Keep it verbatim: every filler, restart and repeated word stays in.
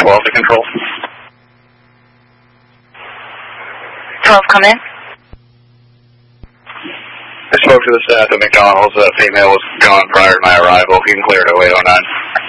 twelve to control. twelve, come in. I spoke to the staff at McDonald's. That female was gone prior to my arrival. You can clear it at eight oh nine.